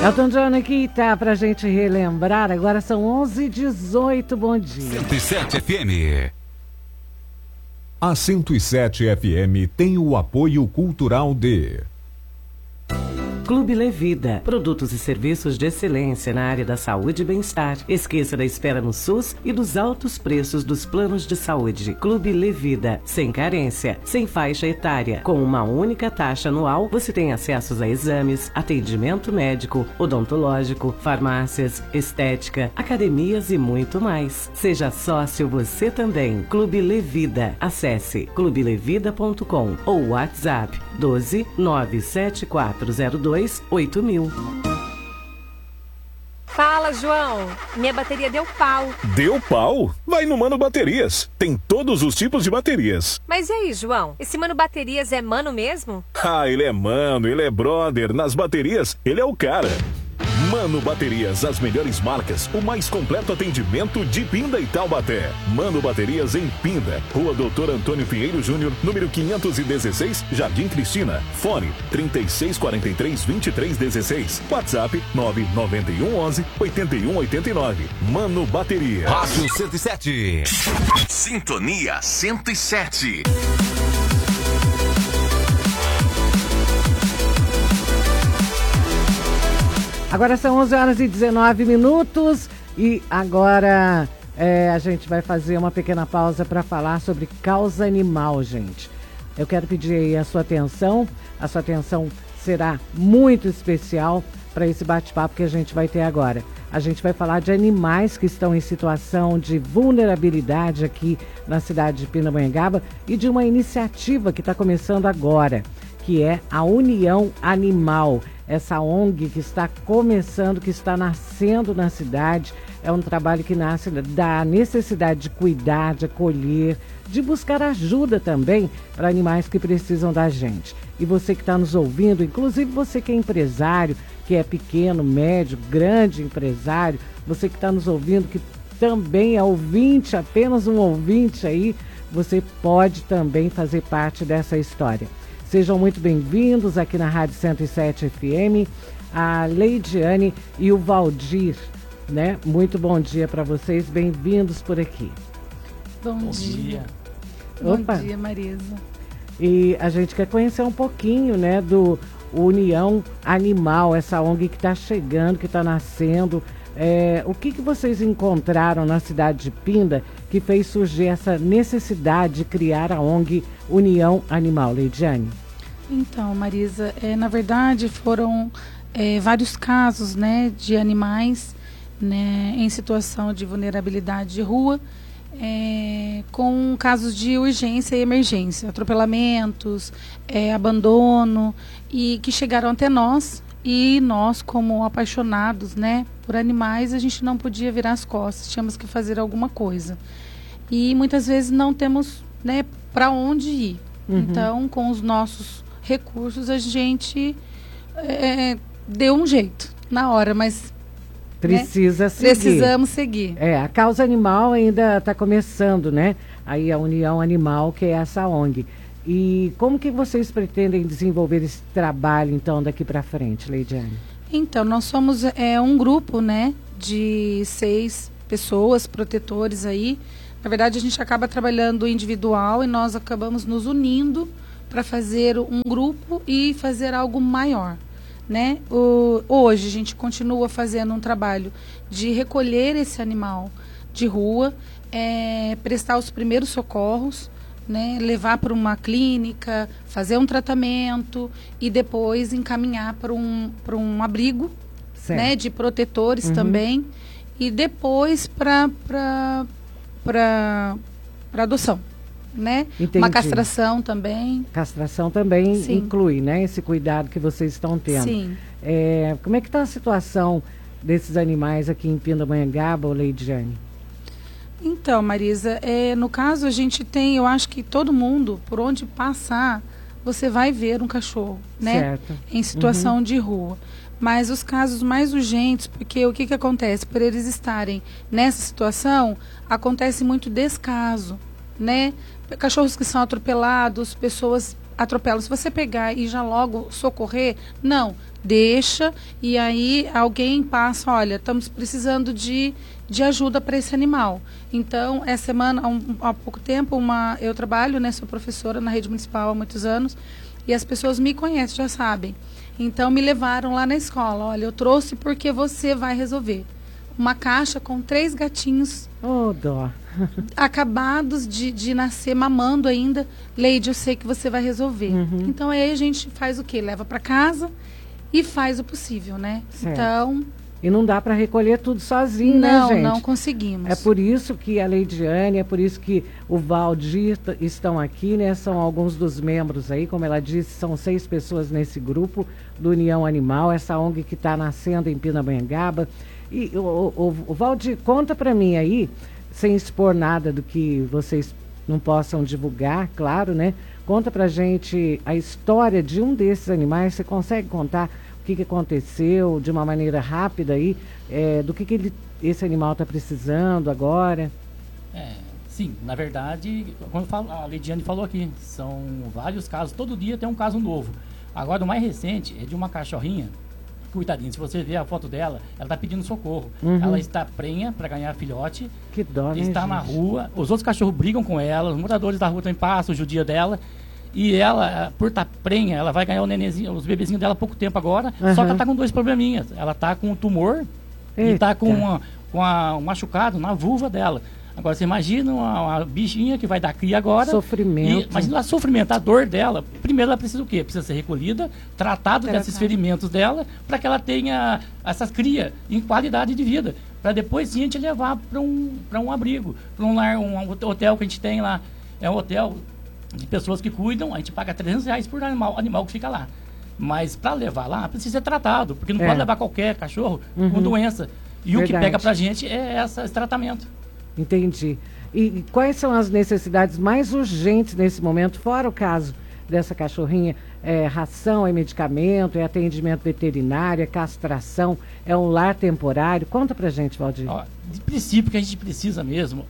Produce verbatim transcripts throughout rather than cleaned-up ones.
Elton John aqui tá pra gente relembrar. Agora são onze e dezoito. Bom dia. cento e sete F M. A cento e sete F M tem o apoio cultural de Clube Levida, produtos e serviços de excelência na área da saúde e bem-estar. Esqueça da espera no SUS e dos altos preços dos planos de saúde. Clube Levida, sem carência, sem faixa etária. Com uma única taxa anual, você tem acesso a exames, atendimento médico, odontológico, farmácias, estética, academias e muito mais. Seja sócio você também. Clube Levida. Acesse clube levida ponto com ou WhatsApp doze nove sete quatro zero dois oito mil. Fala, João. Minha bateria deu pau. Deu pau? Vai no Mano Baterias. Tem todos os tipos de baterias. Mas e aí, João? Esse Mano Baterias é mano mesmo? Ah, ele é mano, ele é brother. Nas baterias, ele é o cara. Mano Baterias, as melhores marcas, o mais completo atendimento de Pinda e Taubaté. Mano Baterias em Pinda, Rua Doutor Antônio Pinheiro Júnior, número quinhentos e dezesseis, Jardim Cristina. Fone trinta e seis quarenta e três, vinte e três dezesseis. WhatsApp nove nove um onze, oito um oito nove. Mano Baterias. Rádio cento e sete. Sintonia cento e sete. Agora são onze horas e dezenove minutos e agora é, a gente vai fazer uma pequena pausa para falar sobre causa animal, gente. Eu quero pedir aí a sua atenção, a sua atenção será muito especial para esse bate-papo que a gente vai ter agora. A gente vai falar de animais que estão em situação de vulnerabilidade aqui na cidade de Pindamonhangaba e de uma iniciativa que está começando agora, que é a União Animal. Essa O N G que está começando, que está nascendo na cidade, é um trabalho que nasce da necessidade de cuidar, de acolher, de buscar ajuda também para animais que precisam da gente. E você que está nos ouvindo, inclusive você que é empresário, que é pequeno, médio, grande empresário, você que está nos ouvindo, que também é ouvinte, apenas um ouvinte aí, você pode também fazer parte dessa história. Sejam muito bem-vindos aqui na Rádio cento e sete F M, a Leidiane e o Valdir, né? Muito bom dia para vocês, bem-vindos por aqui. Bom, bom dia. dia. Opa. Bom dia, Marisa. E a gente quer conhecer um pouquinho, né, do União Animal, essa O N G que está chegando, que está nascendo. É, o que, que vocês encontraram na cidade de Pinda que fez surgir essa necessidade de criar a O N G União Animal, Leidiane? Então, Marisa, é, na verdade foram é, vários casos, né, de animais, né, em situação de vulnerabilidade de rua, é, com casos de urgência e emergência, atropelamentos, é, abandono, e que chegaram até nós. E nós, como apaixonados, né, por animais, a gente não podia virar as costas, tínhamos que fazer alguma coisa. E muitas vezes não temos, né, para onde ir. Uhum. Então, com os nossos recursos, a gente é, deu um jeito na hora, mas precisa né, seguir. Precisamos seguir. É, a causa animal ainda está começando, né? Aí a União Animal, que é essa O N G. E como que vocês pretendem desenvolver esse trabalho, então, daqui para frente, Leidiane? Então, nós somos é, um grupo, né, de seis pessoas, protetores aí. Na verdade, a gente acaba trabalhando individual e nós acabamos nos unindo para fazer um grupo e fazer algo maior, né? O, hoje, a gente continua fazendo um trabalho de recolher esse animal de rua, é, prestar os primeiros socorros, né, levar para uma clínica, fazer um tratamento e depois encaminhar para um, para um abrigo, né, de protetores uhum. também, e depois para para adoção, né? Entendi. Uma castração também. Castração também Sim. inclui, né, esse cuidado que vocês estão tendo. Sim. É, como é que está a situação desses animais aqui em Pindamonhangaba, ou Leidiane? Então, Marisa, é, no caso a gente tem, eu acho que todo mundo, por onde passar, você vai ver um cachorro, né? Certo. Em situação uhum. de rua. Mas os casos mais urgentes, porque o que, que acontece? Por eles estarem nessa situação, acontece muito descaso, né? Cachorros que são atropelados, pessoas atropela. Se você pegar e já logo socorrer, não, deixa, e aí alguém passa, olha, estamos precisando de, de ajuda para esse animal. Então, essa semana, há, um, há pouco tempo, uma, eu trabalho, né, sou professora na rede municipal há muitos anos, e as pessoas me conhecem, já sabem. Então, me levaram lá na escola, olha, eu trouxe porque você vai resolver. Uma caixa com três gatinhos. Oh, dó. Acabados de, de nascer, mamando ainda. Leide, eu sei que você vai resolver. Uhum. Então, aí a gente faz o quê? Leva para casa e faz o possível, né? Certo. Então... E não dá para recolher tudo sozinho, não, né, gente? Não, não conseguimos. É por isso que a Leidiane, é por isso que o Valdir estão aqui, né? São alguns dos membros aí, como ela disse, são seis pessoas nesse grupo do União Animal, essa O N G que está nascendo em Pindamonhangaba. E o, o, o Valdir, conta para mim aí, sem expor nada do que vocês não possam divulgar, claro, né? Conta pra gente a história de um desses animais, você consegue contar o que, que aconteceu de uma maneira rápida aí, é, do que, que ele, esse animal está precisando agora? É, sim, na verdade, como eu falo, a Leidiane falou aqui, são vários casos, todo dia tem um caso novo. Agora, o mais recente é de uma cachorrinha, coitadinha, se você ver a foto dela, ela está pedindo socorro. Uhum. Ela está prenha para ganhar filhote. Que dó, né, está gente? na rua, os outros cachorros brigam com ela, os moradores da rua também passam o judia dela. E ela, por estar prenha, ela vai ganhar o nenenzinho, os bebezinhos dela há pouco tempo agora, uhum. Só que ela está com dois probleminhas. Ela está com um tumor. Eita. E está com, uma, com a, um machucado na vulva dela. Agora, você imagina uma, uma bichinha que vai dar cria agora. Sofrimento. E, imagina o sofrimento, a dor dela. Primeiro ela precisa o quê? Precisa ser recolhida, tratado Tratado. desses ferimentos dela, para que ela tenha essas crias em qualidade de vida. Para depois sim a gente levar para um, para um abrigo, para um lar, um hotel que a gente tem lá. É um hotel de pessoas que cuidam, a gente paga trezentos reais por animal, animal que fica lá. Mas para levar lá, precisa ser tratado, porque não é. pode levar qualquer cachorro uhum. com doença. E Verdade. o que pega pra gente é essa, esse tratamento. Entendi. E quais são as necessidades mais urgentes nesse momento, fora o caso dessa cachorrinha? É ração, é medicamento, é atendimento veterinário, é castração, é um lar temporário? Conta pra gente, Valdir. Ó, de princípio, que a gente precisa mesmo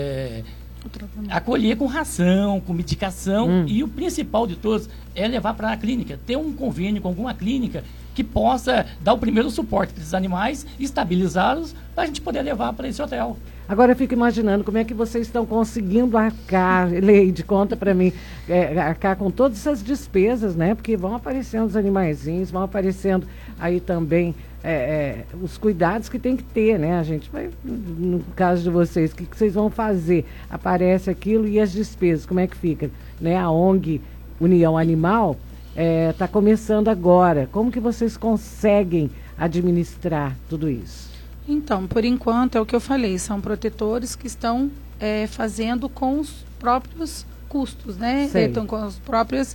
é acolher com ração, com medicação, hum. e o principal de todos é levar para a clínica, ter um convênio com alguma clínica que possa dar o primeiro suporte para esses animais, estabilizá-los, para a gente poder levar para esse hotel. Agora eu fico imaginando como é que vocês estão conseguindo arcar, Leide, conta para mim, é, arcar com todas essas despesas, né? Porque vão aparecendo os animaizinhos, vão aparecendo aí também é, é, os cuidados que tem que ter, né? A gente vai, no caso de vocês, o que, que vocês vão fazer? Aparece aquilo e as despesas, como é que fica? Né? A O N G União Animal está é, começando agora. Como que vocês conseguem administrar tudo isso? Então, por enquanto, é o que eu falei, são protetores que estão é, fazendo com os próprios custos, né? Estão com os próprios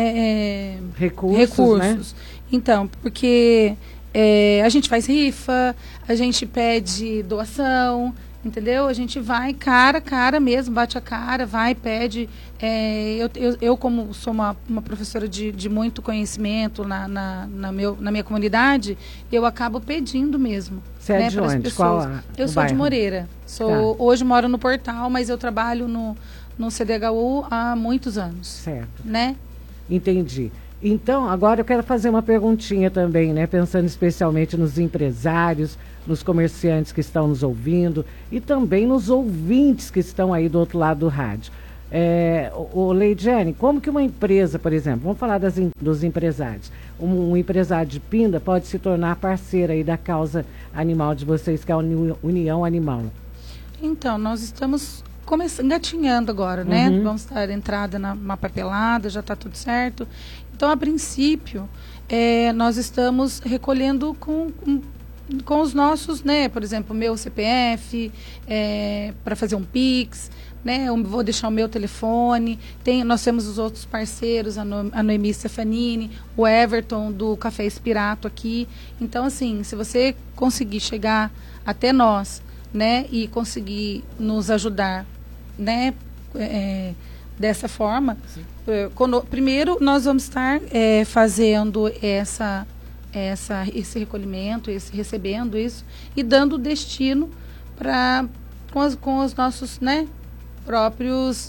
é, recursos. recursos. Né? Então, porque é, a gente faz rifa, a gente pede doação, entendeu? A gente vai cara a cara mesmo, bate a cara, vai, pede. É, eu, eu, eu, como sou uma, uma professora de, de muito conhecimento na, na, na, meu, na minha comunidade, eu acabo pedindo mesmo. Você né, é de onde? Qual a, eu sou bairro? de Moreira. Sou, tá. Hoje moro no Portal, mas eu trabalho no, no C D H U há muitos anos. Certo. Né? Entendi. Então, agora eu quero fazer uma perguntinha também, né? Pensando especialmente nos empresários, nos comerciantes que estão nos ouvindo e também nos ouvintes que estão aí do outro lado do rádio. É, o, o Leidiane, como que uma empresa, por exemplo, vamos falar das, dos empresários, um, um empresário de Pinda pode se tornar parceira aí da causa animal de vocês, que é a União Animal? Então, nós estamos começando, engatinhando agora, né? Uhum. Vamos dar entrada na uma papelada, já está tudo certo. Então, a princípio, é, nós estamos recolhendo com, com, com os nossos, né? Por exemplo, meu C P F, é, para fazer um Pix, né? Eu vou deixar o meu telefone. Tem, nós temos os outros parceiros, a, no, a Noemi Stefanini, o Everton do Café Espirato aqui. Então, assim, se você conseguir chegar até nós, né? E conseguir nos ajudar, né? É, dessa forma, quando, primeiro nós vamos estar é, fazendo essa, essa, esse recolhimento, esse, recebendo isso e dando destino para com, com os nossos, né, próprios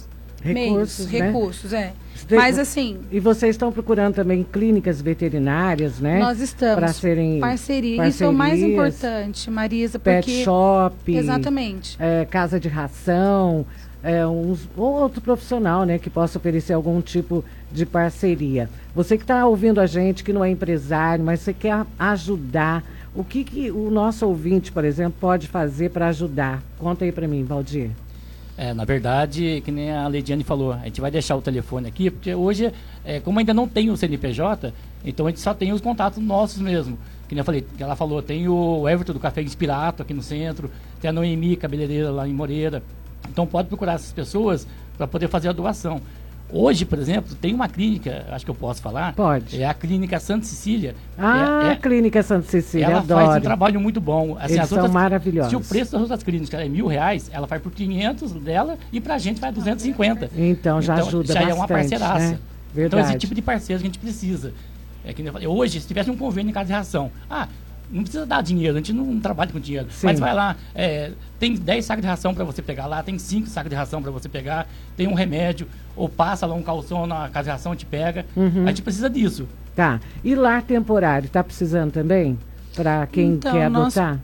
recursos, meios, né? recursos, é. Tem- Mas assim, E vocês estão procurando também clínicas veterinárias, né? nós estamos Para serem parceria. Isso é o mais parcerias, importante, Marisa, Pet porque shop, exatamente. é, casa de ração, é, uns, ou outro profissional, né, que possa oferecer algum tipo de parceria. Você que está ouvindo a gente, que não é empresário, mas você quer ajudar, o que, que o nosso ouvinte, por exemplo, pode fazer para ajudar? Conta aí para mim, Valdir. É, na verdade, que nem a Leidiane falou, a gente vai deixar o telefone aqui, porque hoje, é, como ainda não tem o C N P J, então a gente só tem os contatos nossos mesmo. Que nem eu falei, que ela falou, tem o Everton do Café Inspirato aqui no centro, tem a Noemi, cabeleireira lá em Moreira. Então pode procurar essas pessoas para poder fazer a doação. Hoje, por exemplo, tem uma clínica, acho que eu posso falar. Pode. É a Clínica Santa Cecília. Ah, é, a Clínica Santa Cecília, ela adoro. faz um trabalho muito bom. Assim, Eles as são outras, maravilhosos. se o preço das outras clínicas é mil reais, ela faz por quinhentos dela e pra gente faz duzentos e cinquenta. Então já Então, ajuda já bastante, é uma parceiraça. né? Então Verdade. esse tipo de parceiro que a gente precisa. É que nem eu falei, hoje, se tivesse um convênio em casa de ração, ah, não precisa dar dinheiro, a gente não trabalha com dinheiro. Sim. Mas vai lá, é, tem dez sacos de ração para você pegar lá, tem cinco sacos de ração para você pegar, tem um remédio, ou passa lá um calção na casa de ração, a gente pega. Uhum. A gente precisa disso. Tá. E lar temporário, tá precisando também? Para quem Então, quer nós- adotar?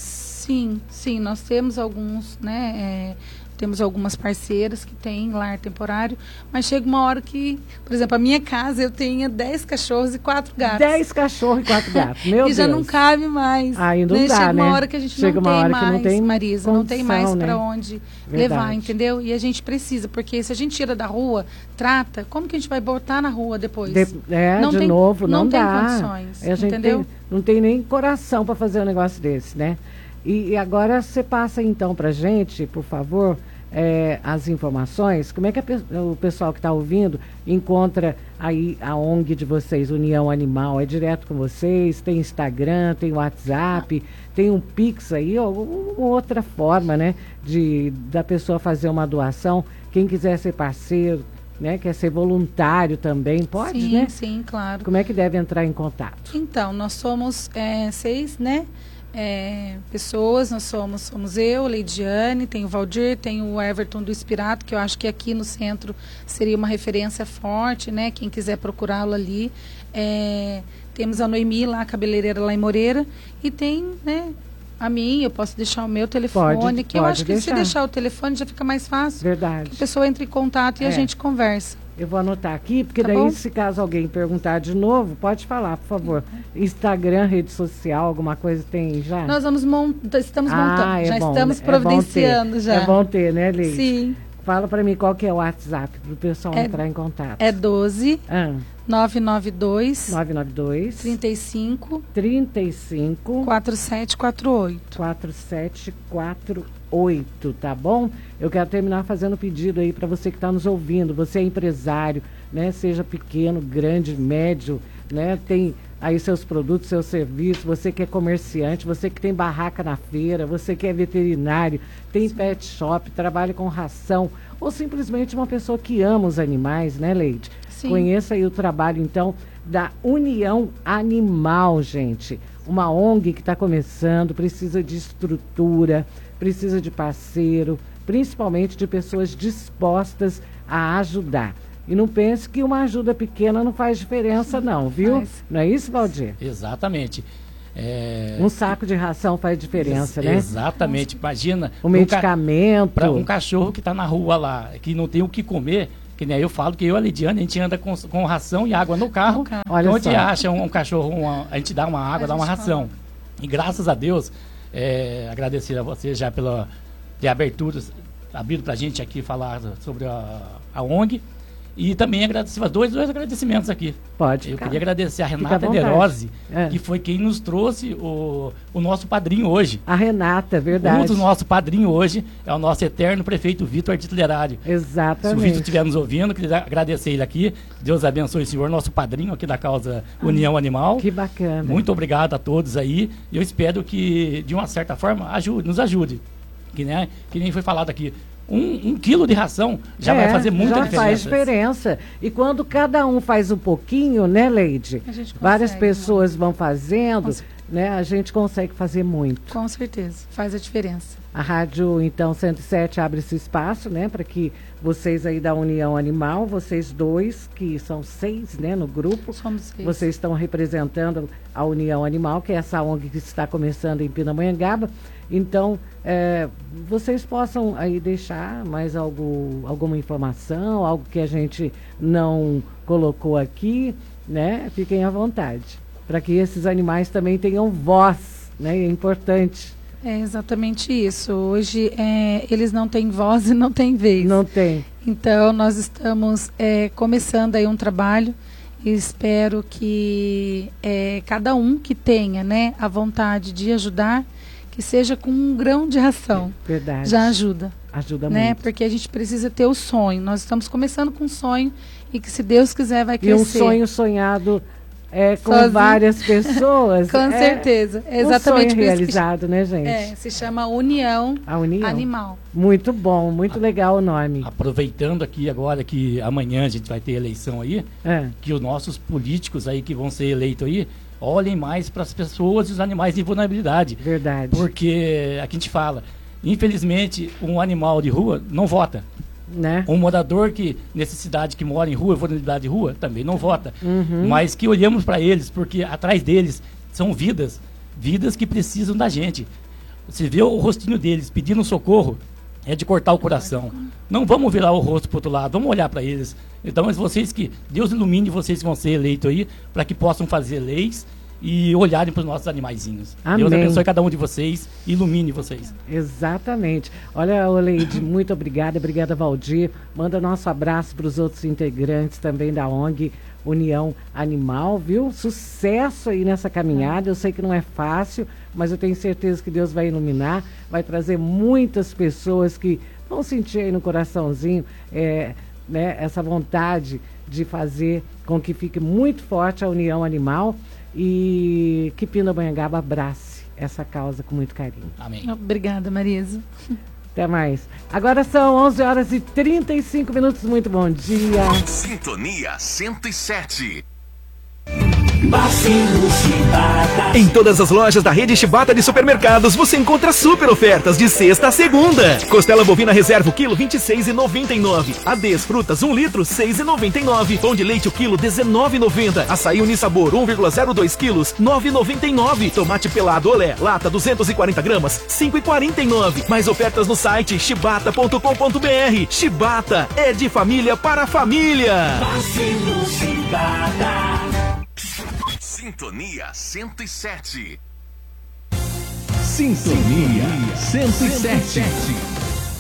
Sim, sim, nós temos alguns, né? é, temos algumas parceiras que têm lar temporário, mas chega uma hora que, por exemplo, a minha casa eu tenho dez cachorros e quatro gatos. Dez cachorros e quatro gatos. Meu e Deus. já não cabe mais. Aí não né? dá, Chega né? uma hora que a gente Chega não uma tem hora que mais, não tem Marisa, não tem mais condição, para né? onde Verdade. levar, entendeu? E a gente precisa, porque se a gente tira da rua, trata, como que a gente vai botar na rua depois? De, é, não de tem, novo, não, não tem dá. condições, A gente entendeu? tem- não tem nem coração para fazer um negócio desse, né? E, e agora você passa então pra gente, por favor, é, as informações. Como é que a pe- o pessoal que está ouvindo encontra aí a O N G de vocês, União Animal? É direto com vocês? Tem Instagram, tem WhatsApp, tem um Pix aí, ou ou outra forma, né, de da pessoa fazer uma doação. Quem quiser ser parceiro, né, quer ser voluntário também, pode, sim, né? Sim, claro. Como é que deve entrar em contato? Então, nós somos é, seis, né? É, pessoas, nós somos, somos eu, Leidiane, tem o Valdir, tem o Everton do Inspirato, que eu acho que aqui no centro seria uma referência forte, né? Quem quiser procurá-lo ali. É, temos a Noemi lá, a cabeleireira lá em Moreira, e tem, né? A mim, eu posso deixar o meu telefone, Pode, que eu pode acho que se deixar. deixar o telefone já fica mais fácil. Verdade. A pessoa entra em contato e É. a gente conversa. Eu vou anotar aqui, porque Tá daí, bom? se caso alguém perguntar de novo, pode falar, por favor. Instagram, rede social, alguma coisa tem já? Nós vamos montar, estamos Ah, montando, é já bom, estamos é bom providenciando ter. já. É bom ter, né, Leite? Sim. Fala pra mim qual que é o WhatsApp para o pessoal É- entrar em contato. É doze Ah, nove nove dois nove nove dois, trinta e cinco trinta e cinco, quatro sete quatro oito. quatro sete quatro oito, tá bom? Eu quero terminar fazendo pedido aí para você que está nos ouvindo. Você é empresário, né? Seja pequeno, grande, médio, né? Tem aí seus produtos, seus serviços. Você que é comerciante, você que tem barraca na feira, você que é veterinário, tem pet shop, trabalha com ração, ou simplesmente uma pessoa que ama os animais, né, Leite? Sim. Conheça aí o trabalho, então, da União Animal, gente. Uma O N G que está começando, precisa de estrutura, precisa de parceiro, principalmente de pessoas dispostas a ajudar. E não pense que uma ajuda pequena não faz diferença, não, viu? Faz. Não é isso, Valdir? Exatamente. É, Um saco de ração faz diferença, ex- né? Exatamente. Imagina. O um ca- medicamento. Para um cachorro que está na rua lá, que não tem o que comer, que nem eu falo que eu e a Lidiane, a gente anda com, com ração e água no carro. No carro. Olha Onde só. acha um, um cachorro, uma- a gente dá uma água, A dá uma gente ração. E graças a Deus, é, agradecer a você já pela ter abertura, abrido para a gente aqui falar sobre a, a O N G. E também agradecer, dois, dois agradecimentos aqui. Pode Eu ficar. queria agradecer a Fica Renata à vontade. Ederose, É. que foi quem nos trouxe o, o nosso padrinho hoje. A Renata, Um verdade. dos nossos padrinhos hoje é o nosso eterno prefeito Vitor Artillerário. Se o Vitor Exatamente. estiver nos ouvindo, queria agradecer ele aqui. Deus abençoe o senhor, nosso padrinho aqui da causa União Animal. Que bacana. Muito obrigado a todos aí. Eu espero que, de uma certa forma, ajude, nos ajude. Que, né, que nem foi falado aqui. Um, um quilo de ração já É, vai fazer muita já diferença. faz diferença. E quando cada um faz um pouquinho, né, Leide? A gente consegue, Várias né? pessoas vão fazendo, Com cer- né, a gente consegue fazer muito. Com certeza, faz a diferença. A rádio, então, cento e sete abre esse espaço, né, para que vocês aí da União Animal, vocês dois, que são seis, né, no grupo, Somos seis. Vocês estão representando a União Animal, que é essa O N G que está começando em Pindamonhangaba. Então, é, vocês possam aí deixar mais algo, alguma informação, algo que a gente não colocou aqui, né? Fiquem à vontade, para que esses animais também tenham voz, né? É importante. É exatamente isso. Hoje é, eles não têm voz e não têm vez. Não tem. Então, nós estamos é, começando aí um trabalho e espero que é, cada um que tenha, né, a vontade de ajudar, que seja com um grão de ração. Verdade. Já ajuda. Ajuda né? muito. Porque a gente precisa ter o sonho. Nós estamos começando com um sonho e que, se Deus quiser, vai crescer. E um sonho sonhado é, com Sozinho. várias pessoas. Com é certeza. É exatamente um sonho por isso realizado, que, né, gente? É, se chama União, a União Animal. Muito bom, muito legal o nome. Aproveitando aqui agora que amanhã a gente vai ter eleição aí, é. que os nossos políticos aí que vão ser eleitos aí, olhem mais para as pessoas e os animais em vulnerabilidade. Verdade. Porque aqui a gente fala, infelizmente, um animal de rua não vota. Né? Um morador que, necessidade que mora em rua, vulnerabilidade de rua, também não vota. Uhum. Mas que olhamos para eles, porque atrás deles são vidas, vidas que precisam da gente. Você vê o rostinho deles pedindo socorro, é de cortar o coração. Não vamos virar o rosto para o outro lado, vamos olhar para eles. Então, mas vocês que, Deus ilumine vocês que vão ser eleitos aí, para que possam fazer leis e olharem para os nossos animaizinhos. Amém. Deus abençoe cada um de vocês, ilumine vocês. Exatamente. Olha, Oleide, muito obrigada, obrigada, Valdir. Manda nosso abraço para os outros integrantes também da O N G União Animal, viu? Sucesso aí nessa caminhada. Eu sei que não é fácil, mas eu tenho certeza que Deus vai iluminar, vai trazer muitas pessoas que vão sentir aí no coraçãozinho é, né, essa vontade de fazer com que fique muito forte a União Animal e que Pindamonhangaba abrace essa causa com muito carinho. Amém. Obrigada, Marisa. Até mais. Agora são onze horas e trinta e cinco minutos. Muito bom dia. Sintonia cento e sete. Em todas as lojas da rede Shibata de supermercados você encontra super ofertas de sexta a segunda. Costela bovina reserva o quilo vinte e seis reais e noventa e nove centavos. Adês frutas um litro seis reais e noventa e nove centavos. Pão de leite o quilo dezenove reais e noventa centavos. Açaí Unisabor um vírgula zero dois quilos nove reais e noventa e nove centavos. Tomate pelado Olé lata duzentos e quarenta gramas cinco reais e quarenta e nove centavos. Mais ofertas no site shibata ponto com ponto br. Shibata é de família para família. Sintonia cento e sete. Sintonia cento e sete.